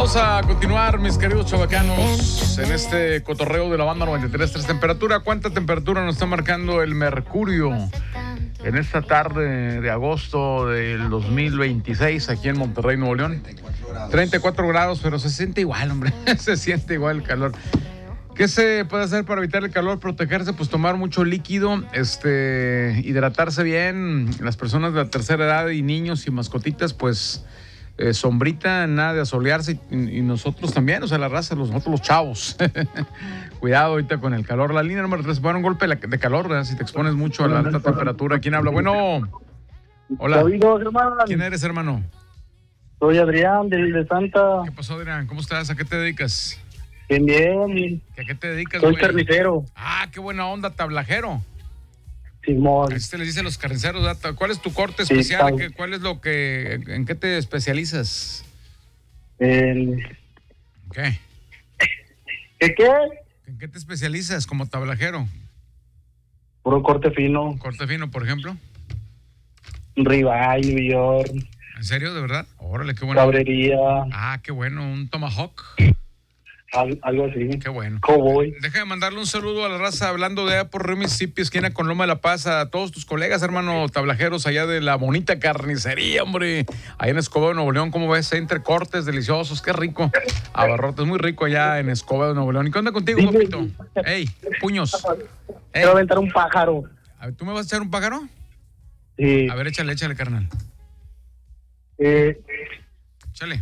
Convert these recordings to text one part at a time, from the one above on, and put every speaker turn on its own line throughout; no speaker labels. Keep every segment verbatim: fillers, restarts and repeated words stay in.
Vamos a continuar, mis queridos chavacanos, en este cotorreo de la banda noventa y tres punto tres. Temperatura, ¿cuánta temperatura nos está marcando el mercurio en esta tarde de agosto del dos mil veintiséis aquí en Monterrey, Nuevo León? treinta y cuatro grados, pero se siente igual, hombre, se siente igual el calor. ¿Qué se puede hacer para evitar el calor, protegerse? Pues tomar mucho líquido, este, hidratarse bien. Las personas de la tercera edad y niños y mascotitas, pues eh, sombrita, nada de asolearse, y, y nosotros también, o sea, la raza, los, nosotros los chavos. Cuidado ahorita con el calor. La línea número tres, va a dar un golpe de calor, ¿verdad? Si te expones mucho a la alta temperatura. ¿Quién habla? Bueno, hola. ¿Quién eres, hermano?
Soy Adrián, de, de Santa.
¿Qué pasó, Adrián? ¿Cómo estás? ¿A qué te dedicas?
Bien, bien.
¿A qué te dedicas,
Soy
güey?
carnicero.
Ah, qué buena onda, tablajero.
Simón.
Así se les dice a los carniceros, ¿verdad? ¿Cuál es tu corte especial? Sí, ¿Cuál es lo que, en qué te especializas?
El...
¿Qué?
¿Qué qué?
¿En qué te especializas como tablajero?
Puro corte fino.
¿Corte fino, por ejemplo?
Ribeye, Villor.
¿En serio, de verdad? Órale, qué bueno.
Cabrería.
Ah, qué bueno, un tomahawk.
Al, algo así.
Qué bueno.
Cowboy.
Deja de mandarle un saludo a la raza hablando de allá por Río Mississippi, esquina con Loma de la Paz, a todos tus colegas, hermano, tablajeros allá de la bonita carnicería, hombre. Allá en Escobedo, Nuevo León, ¿cómo ves? Entre cortes deliciosos, qué rico. Abarrotes, muy rico allá en Escobedo, Nuevo León. ¿Y qué onda contigo, papito? Ey, puños. Ey.
Quiero aventar un pájaro.
A ver, ¿tú me vas a echar un pájaro?
Sí.
A ver, échale, échale, carnal.
Eh.
Échale.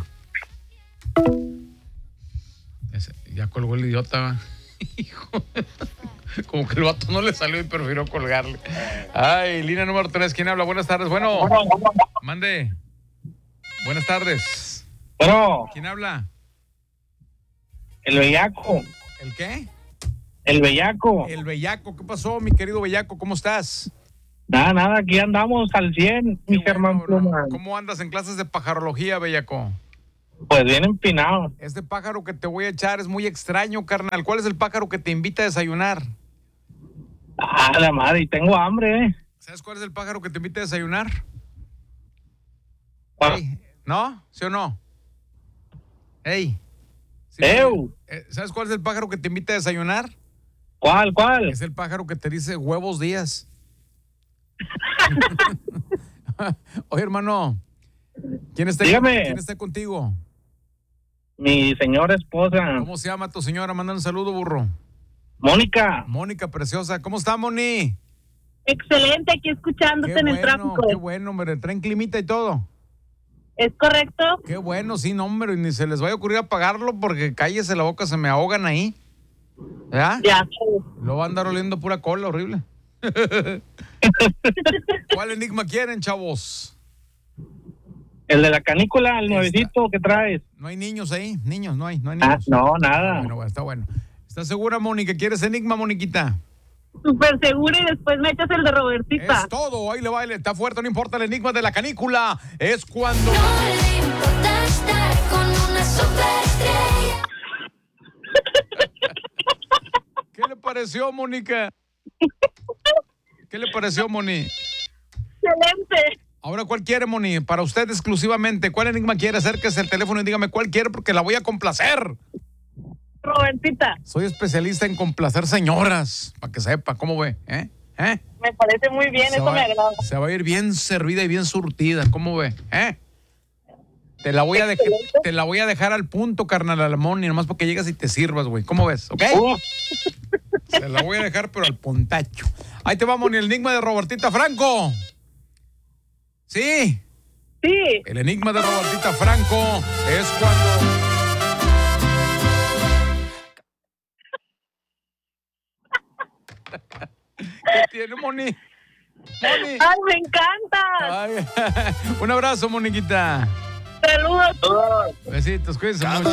Ese, ya colgó el idiota. Hijo. Como que el vato no le salió y prefirió colgarle. Ay, línea número tres, ¿quién habla? Buenas tardes. Bueno, mande. Buenas tardes.
Bueno.
¿Quién habla?
El bellaco.
¿El qué?
El bellaco.
El bellaco. ¿Qué pasó, mi querido bellaco? ¿Cómo estás?
Nada, nada, aquí andamos al cien, mi hermano Pluma.
¿Cómo andas en clases de pajarología, bellaco?
Pues bien empinado.
Este pájaro que te voy a echar es muy extraño, carnal. ¿Cuál es el pájaro que te invita a desayunar?
Ah, la madre, y tengo hambre, ¿eh?
¿Sabes cuál es el pájaro que te invita a desayunar?
¿Cuál?
Ey, ¿no? ¿Sí o no? Ey. ¿Sí?
¡Ew!
¿Sabes cuál es el pájaro que te invita a desayunar?
¿Cuál, cuál?
Es el pájaro que te dice huevos días. Oye, hermano, ¿quién está,
Dígame.
¿quién está contigo?
Mi señora esposa.
¿Cómo se llama tu señora? Manda un saludo, burro.
Mónica.
Mónica, preciosa. ¿Cómo está, Moni?
Excelente, aquí escuchándote
Qué
en
bueno,
el tráfico.
qué bueno, hombre. ¿Traen climita y todo?
¿Es correcto?
Qué bueno, sí, no, hombre. Ni se les vaya a ocurrir apagarlo porque cállese la boca, se me ahogan ahí. ¿Ya?
Ya.
Lo va a andar oliendo pura cola, horrible. ¿Cuál enigma quieren, chavos?
El de la canícula, el nuevecito que traes.
No hay niños ahí, niños, no hay, no hay
Ah,
niños.
no, nada.
Bueno, bueno, está bueno. ¿Estás segura, Moni, que quieres enigma, Moniquita?
Súper seguro y después me echas el de Robertita.
Es todo, ahí le baile, está fuerte, no importa el enigma de la canícula. Es cuando...
No le importa estar con una superestrella.
¿Qué le pareció, Mónica? ¿Qué le pareció, Moni?
Excelente.
Ahora, ¿cuál quiere, Moni? Para usted exclusivamente. ¿Cuál enigma quiere? Acérquese al teléfono y dígame cuál quiere porque la voy a complacer.
Robertita,
Soy especialista en complacer señoras, para que sepa, ¿cómo ve? ¿Eh? ¿Eh?
me parece muy bien,
Se
eso
va-
me agrada.
Se va a ir bien servida y bien surtida, ¿cómo ve? ¿Eh? Te la voy a dejar, te la voy a dejar al punto, carnal, a la Moni, nomás porque llegas y te sirvas, güey. ¿Cómo ves? ¿Ok?
Oh,
Se la voy a dejar, pero al puntacho. Ahí te va, Moni, el enigma de Robertita Franco. Sí.
Sí,
El enigma de Robertita Franco es cuando... ¿Qué tiene, Moni? Moni.
¡ay, me encanta!
Ay, un abrazo, Moniquita.
Saludos.
Besitos, cuídense mucho.